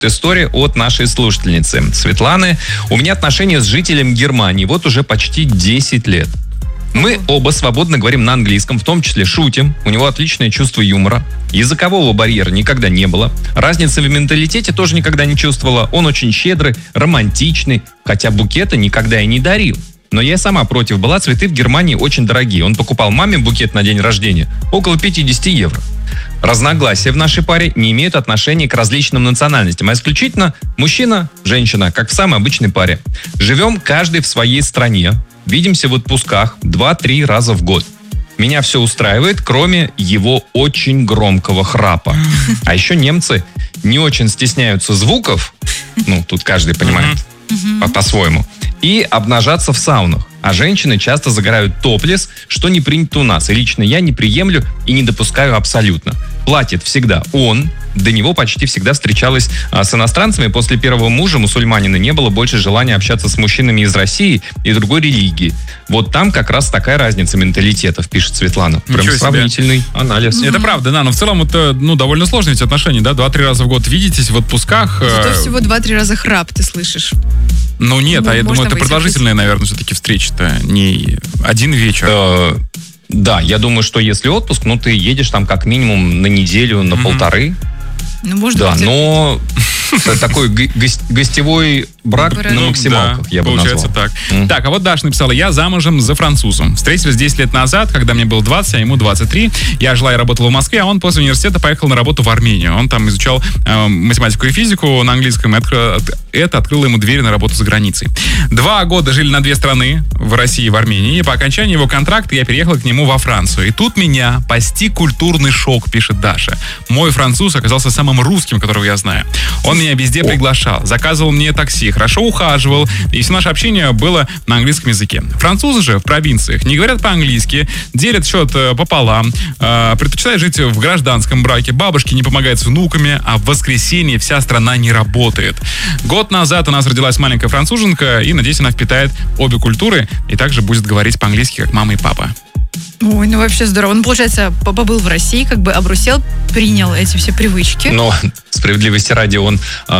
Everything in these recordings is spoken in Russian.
История от нашей слушательницы Светланы. У меня отношения с жителем Германии вот уже почти 10 лет. Мы оба свободно говорим на английском, в том числе шутим. У него отличное чувство юмора. Языкового барьера никогда не было. Разницы в менталитете тоже никогда не чувствовала. Он очень щедрый, романтичный, хотя букета никогда и не дарил. Но я сама против была, цветы в Германии очень дорогие. Он покупал маме букет на день рождения около 50 евро. Разногласия в нашей паре не имеют отношения к различным национальностям, а исключительно мужчина, женщина, как в самой обычной паре. Живем каждый в своей стране, видимся в отпусках 2-3 раза в год. Меня все устраивает, кроме его очень громкого храпа. А еще немцы не очень стесняются звуков, ну, тут каждый понимает по-своему, и обнажаться в саунах. А женщины часто загорают топлес, что не принято у нас. И лично я не приемлю и не допускаю абсолютно. Платит всегда он. До него почти всегда встречалась с иностранцами. После первого мужа, мусульманина, не было больше желания общаться с мужчинами из России и другой религии. Вот там как раз такая разница менталитетов, пишет Светлана. Прям сравнительный анализ. Это правда, да, но в целом это довольно сложные эти отношения, да? 2-3 раза в год видитесь в отпусках. Зато всего 2-3 раза храп ты слышишь. Ну нет, я думаю, это продолжительная, наверное, все-таки встреча-то, не один вечер. Да, я думаю, что если отпуск, ну ты едешь там как минимум на неделю, на полторы. Ну, может да, быть, но такой гостевой брак на максималках, да, я бы получается назвал. Так. Так, а вот Даша написала: я замужем за французом. Встретились 10 лет назад, когда мне было 20, а ему 23. Я жила и работала в Москве, а он после университета поехал на работу в Армению. Он там изучал математику и физику на английском. Это открыло ему двери на работу за границей. 2 года жили на 2 страны, в России и в Армении. И по окончании его контракта я переехала к нему во Францию. И тут меня постиг культурный шок, пишет Даша. Мой француз оказался самым русским, которого я знаю. Он меня везде приглашал, заказывал мне такси, хорошо ухаживал, и все наше общение было на английском языке. Французы же в провинциях не говорят по-английски, делят счет пополам, предпочитают жить в гражданском браке, бабушке не помогают с внуками, а в воскресенье вся страна не работает. Год назад у нас родилась маленькая француженка, и, надеюсь, она впитает обе культуры и также будет говорить по-английски, как мама и папа. Ой, ну вообще здорово. Он, получается, побыл в России, как бы обрусел, принял эти все привычки. Но, справедливости ради, он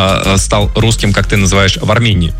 стал русским, как ты называешь, в Армении.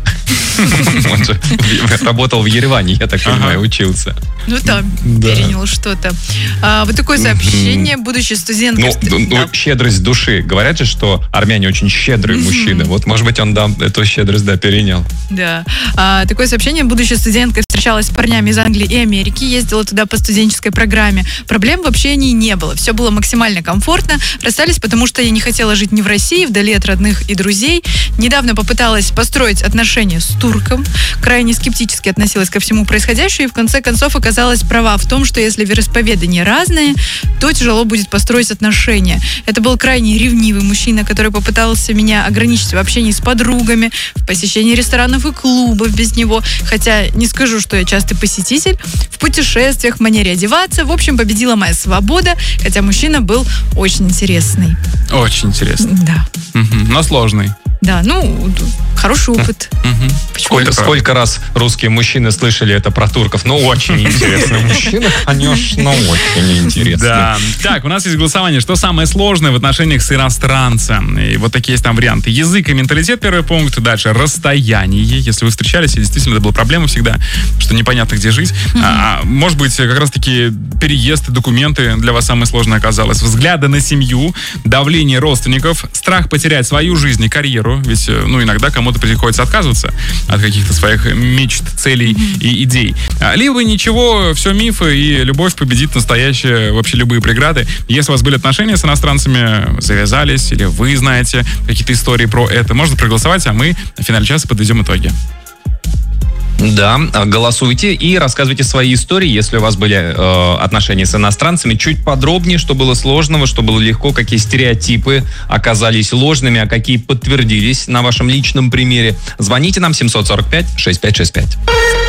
Он же работал в Ереване, я так понимаю, учился. Ну там перенял что-то. Вот такое сообщение. Будущий студент... Ну, щедрость души. Говорят же, что армяне очень щедрые мужчины. Вот, может быть, он эту щедрость, перенял. Да. Такое сообщение. Будущая студентка встречалась с парнями из Англии и Америки, ездила туда по студенческой программе. Проблем в общении не было. Все было максимально комфортно. Расстались, потому что я не хотела жить не в России, вдали от родных и друзей. Недавно попыталась построить отношения с турком. Крайне скептически относилась ко всему происходящему и в конце концов оказалась права в том, что если вероисповедания разные, то тяжело будет построить отношения. Это был крайне ревнивый мужчина, который попытался меня ограничить в общении с подругами, в посещении ресторанов и клубов без него. Хотя не скажу, что я частый посетитель. В путешествиях, в манере одеваться. В общем, победила моя свобода, хотя мужчина был очень интересный. Очень интересный. Да. Но сложный. Да, ну, хороший опыт. Сколько раз русские мужчины слышали это про турков? Ну, очень интересный мужчина, конечно, очень интересный. Да. Так, у нас есть голосование. Что самое сложное в отношениях с иностранцем? И вот такие есть там варианты. Язык и менталитет, первый пункт. Дальше расстояние. Если вы встречались, и действительно это была проблема всегда, что непонятно, где жить. Может быть, как раз-таки переезд и документы для вас самое сложное оказалось. Взгляды на семью, давление родственников, страх потерять свою жизнь и карьеру. Ведь, иногда кому-то приходится отказываться от каких-то своих мечт, целей и идей. Либо ничего, все мифы, и любовь победит настоящие, вообще любые преграды. Если у вас были отношения с иностранцами, завязались, или вы знаете какие-то истории про это, можно проголосовать, а мы в финале часа подведем итоги. Да, голосуйте и рассказывайте свои истории, если у вас были отношения с иностранцами, чуть подробнее, что было сложного, что было легко, какие стереотипы оказались ложными, а какие подтвердились на вашем личном примере. Звоните нам 745-6565.